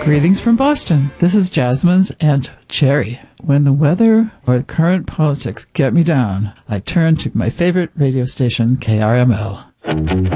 Greetings from Boston. This is Jasmine's Aunt Cherry. When the weather or current politics get me down, I turn to my favorite radio station, KRML.